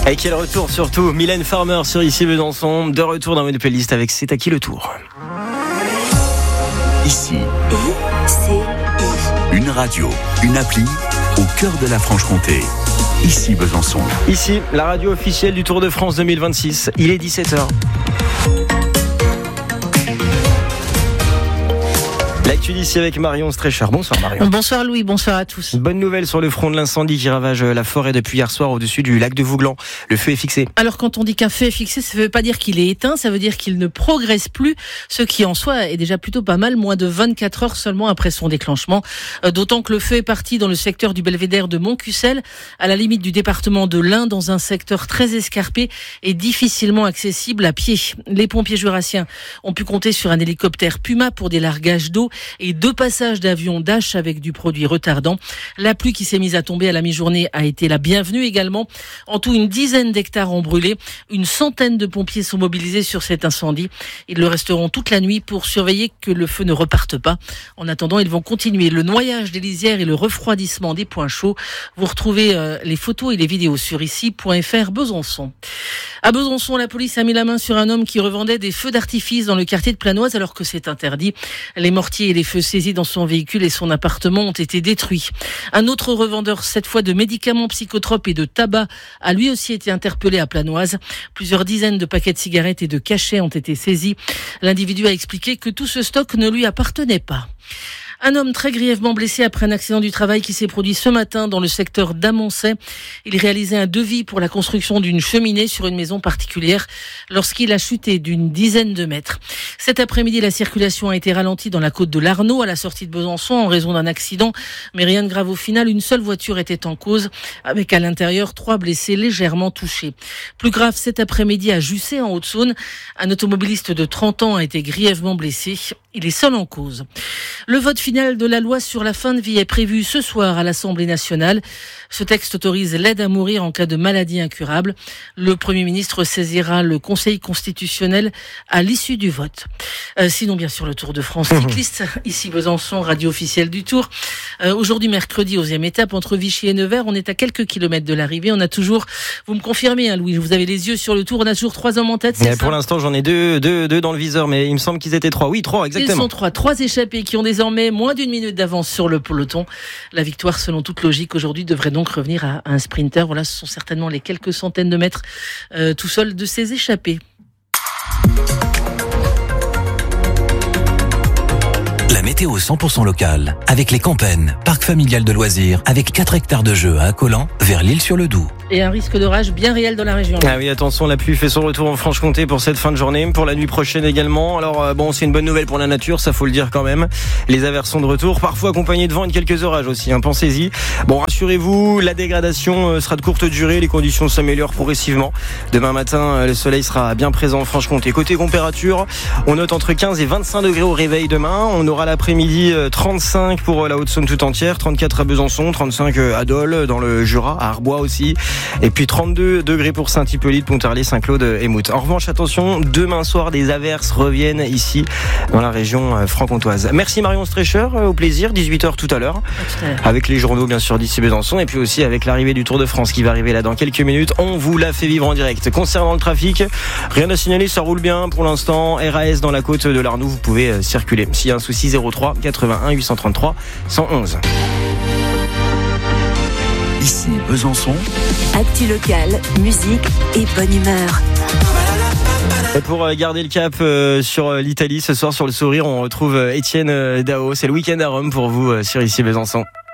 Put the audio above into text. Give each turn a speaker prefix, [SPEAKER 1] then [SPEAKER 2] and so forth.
[SPEAKER 1] Et quel retour surtout, Mylène Farmer sur Ici Besançon, de retour dans une playlist avec C'est à qui le tour.
[SPEAKER 2] Ici, une radio, une appli au cœur de la Franche-Comté. Ici Besançon.
[SPEAKER 1] Ici, la radio officielle du Tour de France 2026. Il est 17h. L'actu d'ici avec Marion Streicher. Bonsoir Marion.
[SPEAKER 3] Bonsoir Louis, bonsoir à tous.
[SPEAKER 1] Bonne nouvelle sur le front de l'incendie qui ravage la forêt depuis hier soir au-dessus du lac de Vouglan. Le feu est fixé.
[SPEAKER 3] Alors quand on dit qu'un feu est fixé, ça ne veut pas dire qu'il est éteint, ça veut dire qu'il ne progresse plus, ce qui en soi est déjà plutôt pas mal, moins de 24 heures seulement après son déclenchement. D'autant que le feu est parti dans le secteur du belvédère de Montcussel, à la limite du département de l'Ain, dans un secteur très escarpé et difficilement accessible à pied. Les pompiers jurassiens ont pu compter sur un hélicoptère Puma pour des largages d'eau et 2 passages d'avions Dash avec du produit retardant. La pluie qui s'est mise à tomber à la mi-journée a été la bienvenue également. En tout, une dizaine d'hectares ont brûlé. Une centaine de pompiers sont mobilisés sur cet incendie. Ils le resteront toute la nuit pour surveiller que le feu ne reparte pas. En attendant, ils vont continuer le noyage des lisières et le refroidissement des points chauds. Vous retrouvez les photos et les vidéos sur ici.fr Besançon. À Besançon, la police a mis la main sur un homme qui revendait des feux d'artifice dans le quartier de Planoise alors que c'est interdit. Les mortiers et les feux saisis dans son véhicule et son appartement ont été détruits. Un autre revendeur, cette fois de médicaments psychotropes et de tabac, a lui aussi été interpellé à Planoise. Plusieurs dizaines de paquets de cigarettes et de cachets ont été saisis. L'individu a expliqué que tout ce stock ne lui appartenait pas. Un homme très grièvement blessé après un accident du travail qui s'est produit ce matin dans le secteur d'Amoncey. Il réalisait un devis pour la construction d'une cheminée sur une maison particulière lorsqu'il a chuté d'une dizaine de mètres. Cet après-midi, la circulation a été ralentie dans la côte de l'Arnaud à la sortie de Besançon en raison d'un accident, mais rien de grave au final. Une seule voiture était en cause avec à l'intérieur 3 blessés légèrement touchés. Plus grave cet après-midi à Jussey en Haute-Saône. Un automobiliste de 30 ans a été grièvement blessé. Il est seul en cause. Le vote final de la loi sur la fin de vie est prévu ce soir à l'Assemblée nationale. Ce texte autorise l'aide à mourir en cas de maladie incurable. Le Premier ministre saisira le Conseil constitutionnel à l'issue du vote. Sinon, bien sûr, le Tour de France cycliste. Ici Besançon, radio officielle du Tour. Aujourd'hui, mercredi, 11e étape, entre Vichy et Nevers. On est à quelques kilomètres de l'arrivée. On a toujours, vous me confirmez, Louis, vous avez les yeux sur le Tour. On a toujours 3 hommes en tête, c'est ça ?
[SPEAKER 1] Pour l'instant, j'en ai deux dans le viseur, mais il me semble qu'ils étaient 3. Oui, 3, exactement.
[SPEAKER 3] Ils sont 3 échappés qui ont désormais moins d'1 minute d'avance sur le peloton. La victoire, selon toute logique, aujourd'hui devrait donc revenir à un sprinter. Voilà, ce sont certainement les quelques centaines de mètres tout seuls de ces échappés.
[SPEAKER 2] La météo 100% locale, avec les Campennes, parc familial de loisirs, avec 4 hectares de jeux à Accolant, vers l'Isle-sur-le-Doubs.
[SPEAKER 3] Et un risque d'orage bien réel dans la région.
[SPEAKER 1] Ah oui, attention, la pluie fait son retour en Franche-Comté pour cette fin de journée, pour la nuit prochaine également. Alors bon, c'est une bonne nouvelle pour la nature, ça faut le dire quand même. Les averses sont de retour, parfois accompagnés de vent et de quelques orages aussi, pensez-y. Bon, rassurez-vous, la dégradation sera de courte durée, les conditions s'améliorent progressivement. Demain matin, le soleil sera bien présent en Franche-Comté. Côté température, on note entre 15 et 25 degrés au réveil demain. On aura l'après-midi 35 pour la Haute-Saône tout entière, 34 à Besançon, 35 à Dole, dans le Jura, à Arbois aussi. Et puis 32 degrés pour Saint-Hippolyte, Pontarlier, Saint-Claude et Mout. En revanche, attention, demain soir, des averses reviennent ici dans la région franc-comtoise. Merci Marion Streicher, au plaisir, 18h tout à l'heure. Avec les journaux bien sûr d'ici Besançon et puis aussi avec l'arrivée du Tour de France qui va arriver là dans quelques minutes. On vous l'a fait vivre en direct. Concernant le trafic, rien à signaler, ça roule bien pour l'instant. RAS dans la côte de l'Arnoux, vous pouvez circuler. S'il y a un souci, 03 81 833 111.
[SPEAKER 2] Ici Besançon.
[SPEAKER 4] Actu locale, musique et bonne humeur.
[SPEAKER 1] Et pour garder le cap sur l'Italie, ce soir sur le sourire, on retrouve Étienne Dao. C'est le week-end à Rome pour vous sur Ici Besançon.